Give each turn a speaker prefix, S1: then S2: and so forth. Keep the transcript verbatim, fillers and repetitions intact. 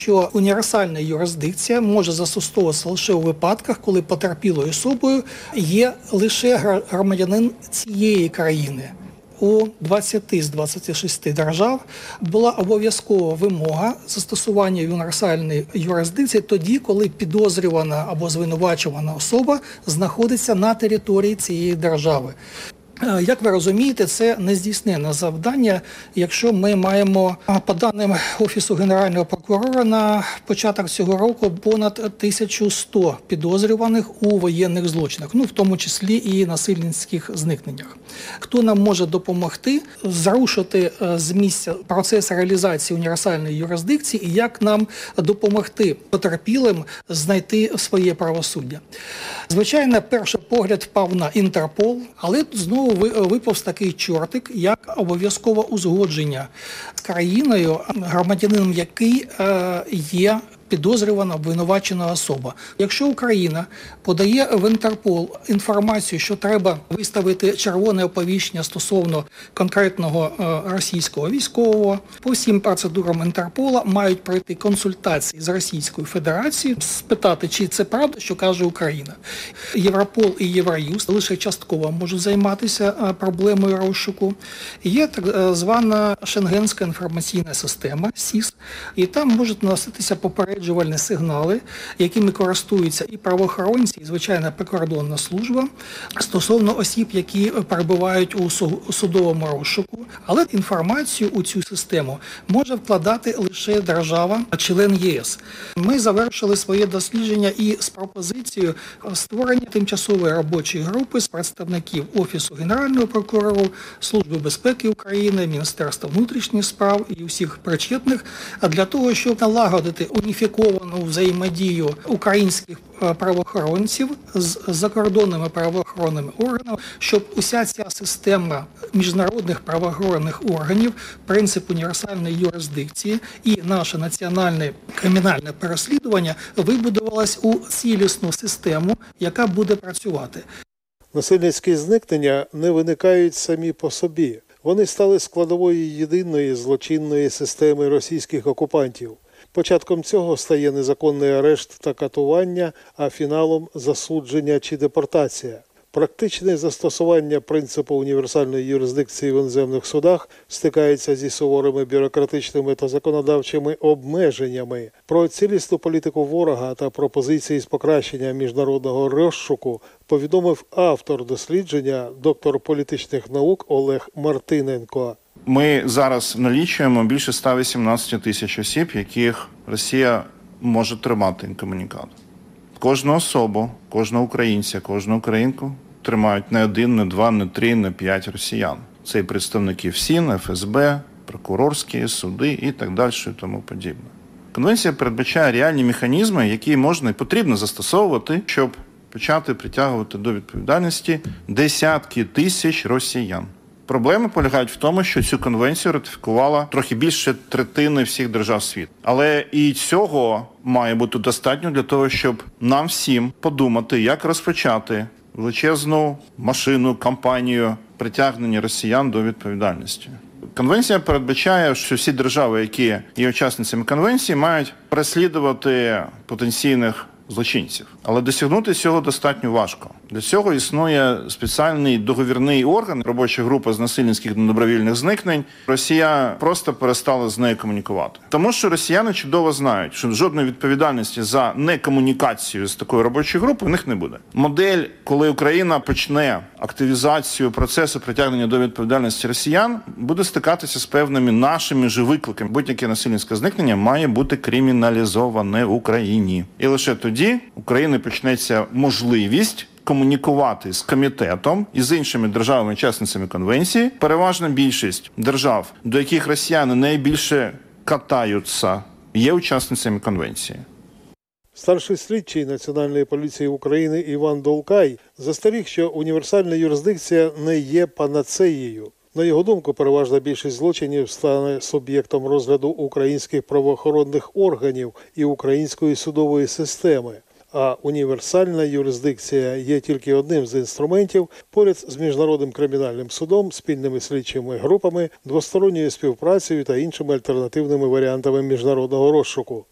S1: що універсальна юрисдикція може застосовуватися лише у випадках, коли потерпілою особою є лише громадянин цієї країни. У двадцяти з двадцяти шести держав була обов'язкова вимога застосування універсальної юрисдикції тоді, коли підозрювана або звинувачувана особа знаходиться на території цієї держави. Як ви розумієте, це нездійсненне завдання, якщо ми маємо, по даним Офісу Генерального прокурора, на початок цього року понад тисячу сто підозрюваних у воєнних злочинах, ну в тому числі і насильницьких зникненнях. Хто нам може допомогти зрушити з місця процес реалізації універсальної юрисдикції і як нам допомогти потерпілим знайти своє правосуддя? Звичайно, перший погляд впав на Інтерпол, але знову виповз такий чортик, як обов'язкове узгодження з країною, громадянином який є підозрювана, обвинувачена особа. Якщо Україна подає в Інтерпол інформацію, що треба виставити червоне оповіщення стосовно конкретного російського військового, по всім процедурам Інтерпола мають пройти консультації з Російською Федерацією, спитати, чи це правда, що каже Україна. Європол і Євроюст лише частково можуть займатися проблемою розшуку. Є так звана Шенгенська інформаційна система, СІС, і там можуть наноситися попередження сигнали, якими користуються і правоохоронці, і, звичайно, прикордонна служба стосовно осіб, які перебувають у судовому розшуку. Але інформацію у цю систему може вкладати лише держава-член ЄС. Ми завершили своє дослідження і з пропозицією створення тимчасової робочої групи з представників Офісу Генерального прокурора, Служби безпеки України, Міністерства внутрішніх справ і усіх причетних, для того, щоб налагодити уніфіковану взаємодію українських правоохоронців з закордонними правоохоронними органами, щоб уся ця система міжнародних правоохоронних органів, принцип універсальної юрисдикції і наше національне кримінальне переслідування вибудувалась у цілісну систему, яка буде працювати.
S2: Насильницькі зникнення не виникають самі по собі. Вони стали складовою єдиної злочинної системи російських окупантів. Початком цього стає незаконний арешт та катування, а фіналом – засудження чи депортація. Практичне застосування принципу універсальної юрисдикції в іноземних судах стикається зі суворими бюрократичними та законодавчими обмеженнями. Про цілісну політику ворога та пропозиції з покращення міжнародного розшуку повідомив автор дослідження, доктор політичних наук Олег Мартиненко.
S3: Ми зараз налічуємо більше ста вісімнадцяти тисяч осіб, яких Росія може тримати інкомунікат. Кожну особу, кожного українця, кожну українку тримають не один, не два, не три, не п'ять росіян. Це і представники ФСІН, еф ес бе, прокурорські, суди і так далі і тому подібне. Конвенція передбачає реальні механізми, які можна і потрібно застосовувати, щоб почати притягувати до відповідальності десятки тисяч росіян. Проблеми полягають в тому, що цю конвенцію ратифікувала трохи більше третини всіх держав світу. Але і цього має бути достатньо для того, щоб нам всім подумати, як розпочати величезну машину, кампанію притягнення росіян до відповідальності. Конвенція передбачає, що всі держави, які є учасницями конвенції, мають переслідувати потенційних злочинців. Але досягнути цього достатньо важко. Для цього існує спеціальний договірний орган, робоча група з насильницьких недобровільних зникнень. Росія просто перестала з нею комунікувати. Тому що росіяни чудово знають, що жодної відповідальності за некомунікацію з такою робочою групою в них не буде. Модель, коли Україна почне активізацію процесу притягнення до відповідальності росіян, буде стикатися з певними нашими ж викликами. Будь-яке насильницьке зникнення має бути криміналізоване в Україні. І лише тоді України почнеться можливість комунікувати з комітетом і з іншими державами-учасницями конвенції. Переважна більшість держав, до яких росіяни найбільше катаються, є учасницями конвенції.
S2: Старший слідчий Національної поліції України Іван Долкай застеріг, що універсальна юрисдикція не є панацеєю. На його думку, переважна більшість злочинів стане суб'єктом розгляду українських правоохоронних органів і української судової системи. А універсальна юрисдикція є тільки одним з інструментів поряд з Міжнародним кримінальним судом, спільними слідчими групами, двосторонньою співпрацею та іншими альтернативними варіантами міжнародного розшуку.